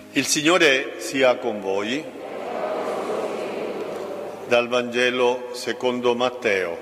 Il Signore sia con voi. Dal Vangelo secondo Matteo.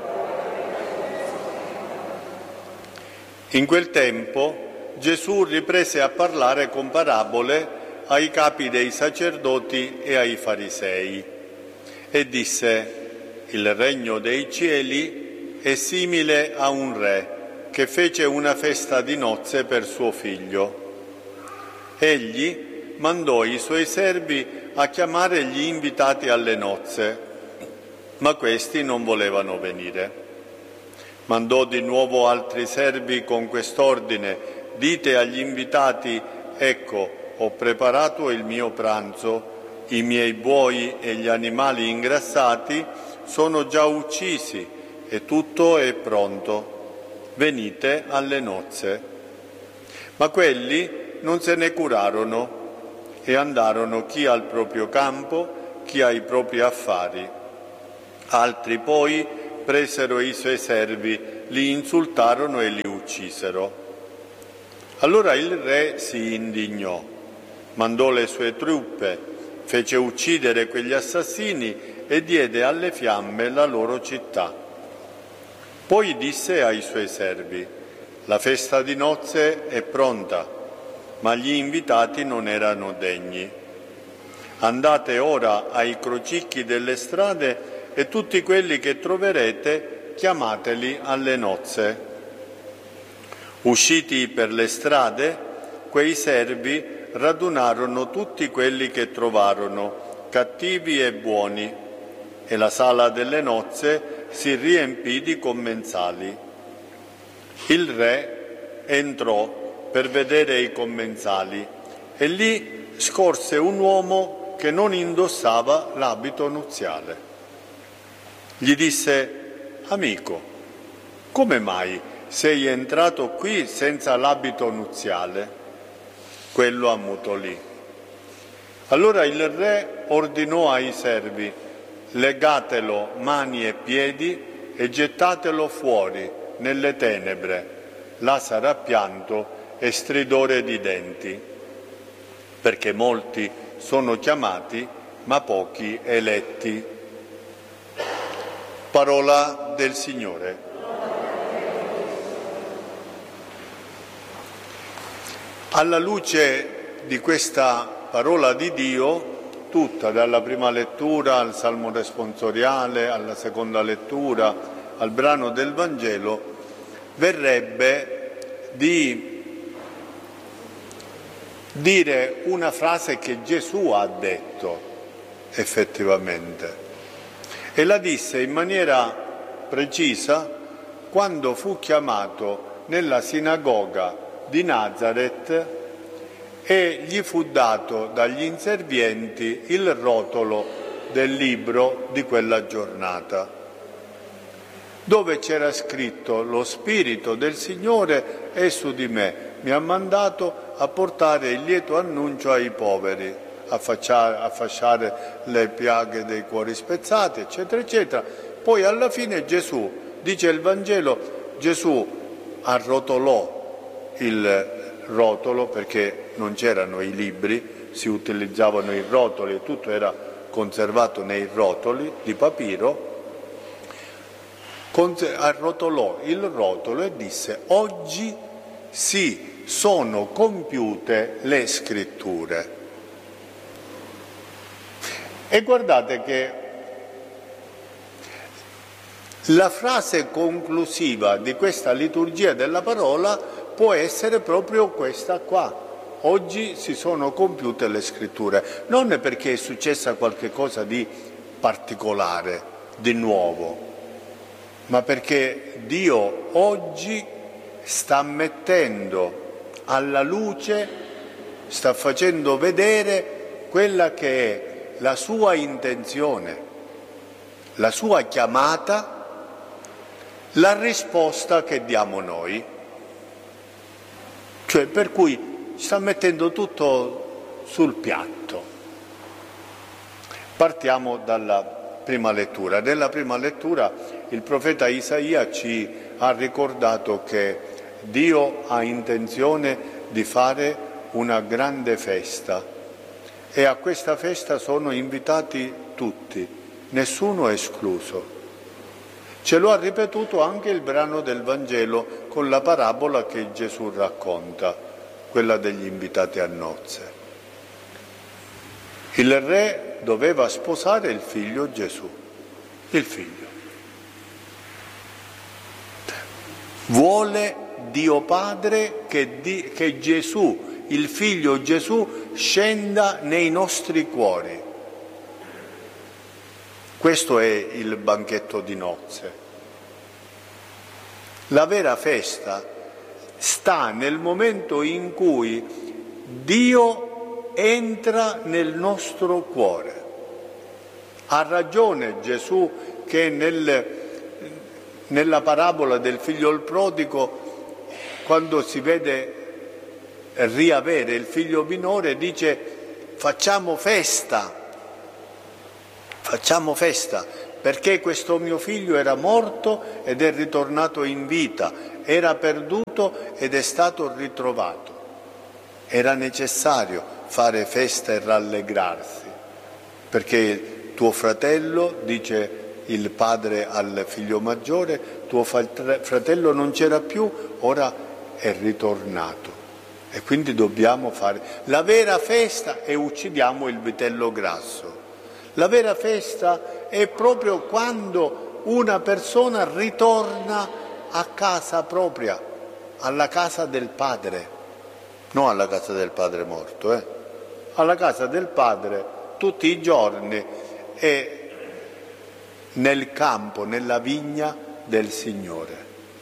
In quel tempo Gesù riprese a parlare con parabole ai capi dei sacerdoti e ai farisei e disse: il regno dei cieli è simile a un re che fece una festa di nozze per suo figlio. Egli mandò i suoi servi a chiamare gli invitati alle nozze, ma questi non volevano venire. Mandò di nuovo altri servi con quest'ordine: dite agli invitati: ecco, ho preparato il mio pranzo, i miei buoi e gli animali ingrassati sono già uccisi e tutto è pronto. Venite alle nozze. Ma quelli non se ne curarono e andarono chi al proprio campo, chi ai propri affari. Altri poi presero i suoi servi, li insultarono e li uccisero. Allora il re si indignò, mandò le sue truppe, fece uccidere quegli assassini e diede alle fiamme la loro città. Poi disse ai suoi servi: la festa di nozze è pronta, ma gli invitati non erano degni. Andate ora ai crocicchi delle strade e tutti quelli che troverete chiamateli alle nozze. Usciti per le strade, quei servi radunarono tutti quelli che trovarono, cattivi e buoni, e la sala delle nozze si riempì di commensali. Il re entrò per vedere i commensali e lì scorse un uomo che non indossava l'abito nuziale. Gli disse: amico, come mai sei entrato qui senza l'abito nuziale? Quello ammutolì. Allora il re ordinò ai servi: legatelo mani e piedi e gettatelo fuori nelle tenebre. Là sarà pianto e stridore di denti, perché molti sono chiamati, ma pochi eletti. Parola del Signore. Alla luce di questa parola di Dio, tutta, dalla prima lettura al Salmo responsoriale, alla seconda lettura, al brano del Vangelo, verrebbe di dire una frase che Gesù ha detto effettivamente, e la disse in maniera precisa quando fu chiamato nella sinagoga di Nazaret e gli fu dato dagli inservienti il rotolo del libro di quella giornata, dove c'era scritto: lo Spirito del Signore è su di me, mi ha mandato a portare il lieto annuncio ai poveri, a fasciare le piaghe dei cuori spezzati, eccetera, eccetera. Poi alla fine Gesù, dice il Vangelo, Gesù arrotolò il rotolo, perché non c'erano i libri, si utilizzavano i rotoli e tutto era conservato nei rotoli di papiro. Arrotolò il rotolo e disse: oggi si sono compiute le scritture. E guardate che la frase conclusiva di questa liturgia della parola può essere proprio questa qua: oggi si sono compiute le scritture. Non è perché è successa qualche cosa di particolare, di nuovo, ma perché Dio oggi sta mettendo alla luce, sta facendo vedere quella che è la sua intenzione, la sua chiamata, la risposta che diamo noi. Cioè, per cui sta mettendo tutto sul piatto. Partiamo dalla prima lettura. Nella prima lettura il profeta Isaia ci ha ricordato che Dio ha intenzione di fare una grande festa e a questa festa sono invitati tutti, nessuno escluso. Ce lo ha ripetuto anche il brano del Vangelo con la parabola che Gesù racconta, quella degli invitati a nozze. Il re doveva sposare il figlio Gesù, il figlio. Vuole Dio Padre che Gesù, il figlio Gesù, scenda nei nostri cuori. Questo è il banchetto di nozze. La vera festa sta nel momento in cui Dio entra nel nostro cuore. Ha ragione Gesù che nella parabola del figlio il prodigo, quando si vede riavere il figlio minore, dice facciamo festa, perché questo mio figlio era morto ed è ritornato in vita, era perduto ed è stato ritrovato. Era necessario fare festa e rallegrarsi, perché tuo fratello, dice il padre al figlio maggiore, tuo fratello non c'era più, ora è ritornato. E quindi dobbiamo fare la vera festa e uccidiamo il vitello grasso. La vera festa è proprio quando una persona ritorna a casa propria, alla casa del padre, non alla casa del padre morto, alla casa del padre tutti i giorni e nel campo, nella vigna del Signore.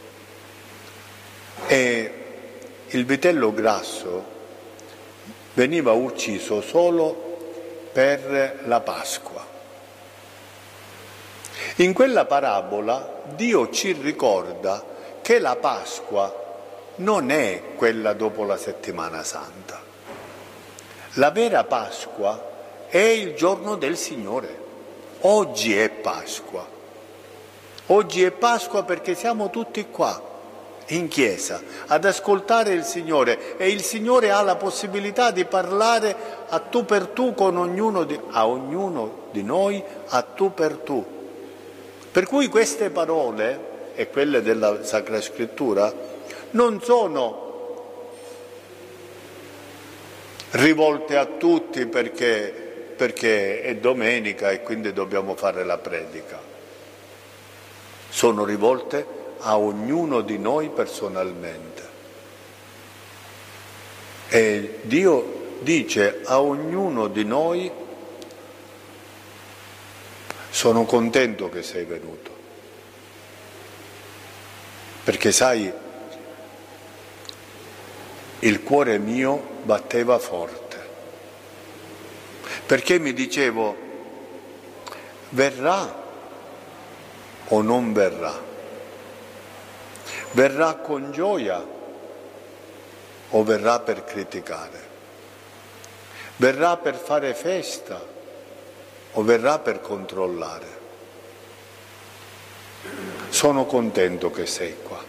E il vitello grasso veniva ucciso solo per la Pasqua. In quella parabola Dio ci ricorda che la Pasqua non è quella dopo la Settimana Santa. La vera Pasqua è il giorno del Signore. Oggi è Pasqua. Oggi è Pasqua perché siamo tutti qua, in chiesa, ad ascoltare il Signore, e il Signore ha la possibilità di parlare a tu per tu con ognuno di noi, a tu per tu. Per cui queste parole, e quelle della Sacra Scrittura, non sono rivolte a tutti perché è domenica e quindi dobbiamo fare la predica. Sono rivolte a ognuno di noi personalmente. E Dio dice a ognuno di noi: sono contento che sei venuto, perché sai, il cuore mio batteva forte, perché mi dicevo: verrà o non verrà? Verrà con gioia o verrà per criticare? Verrà per fare festa o verrà per controllare? Sono contento che sei qua.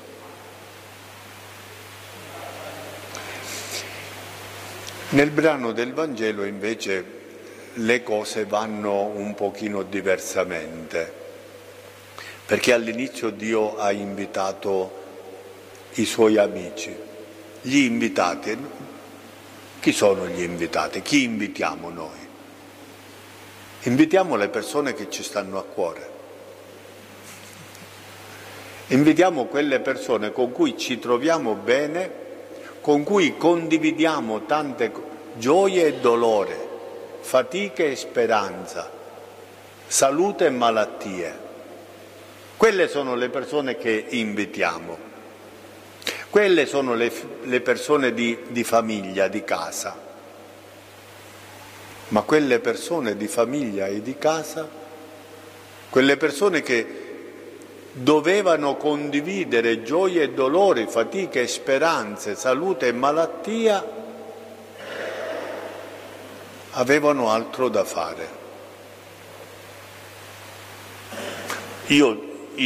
Nel brano del Vangelo invece le cose vanno un pochino diversamente, perché all'inizio Dio ha invitato i suoi amici, gli invitati. Chi sono gli invitati? Chi invitiamo noi? Invitiamo le persone che ci stanno a cuore. Invitiamo quelle persone con cui ci troviamo bene, con cui condividiamo tante gioie e dolore, fatiche e speranza, salute e malattie. Quelle sono le persone che invitiamo. Quelle sono le persone di famiglia, di casa. Ma quelle persone di famiglia e di casa, quelle persone che dovevano condividere gioie e dolori, fatiche e speranze, salute e malattia, avevano altro da fare. Io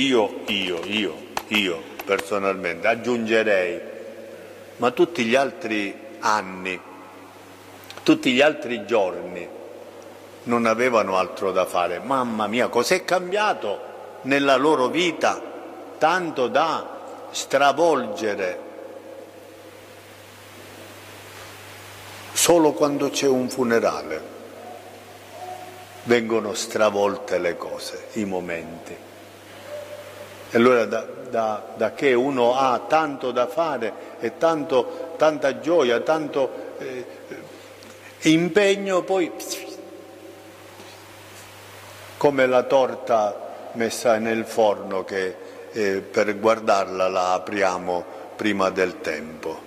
personalmente aggiungerei, ma tutti gli altri anni Tutti gli altri giorni non avevano altro da fare. Mamma mia, cos'è cambiato nella loro vita, tanto da stravolgere solo quando c'è un funerale. Vengono stravolte le cose, i momenti. E allora da che uno ha tanto da fare e tanta gioia, tanto impegno, poi come la torta messa nel forno che per guardarla la apriamo prima del tempo.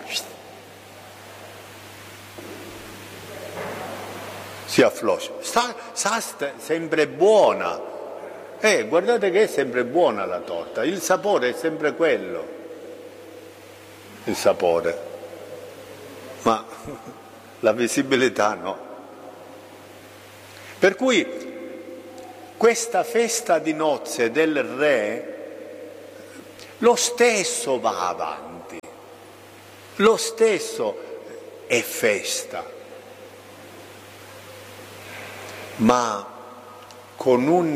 Si affloscia. Sta sempre buona. Guardate che è sempre buona la torta, il sapore è sempre quello. Il sapore. Ma la visibilità no. Per cui questa festa di nozze del re lo stesso va avanti, lo stesso è festa, ma con un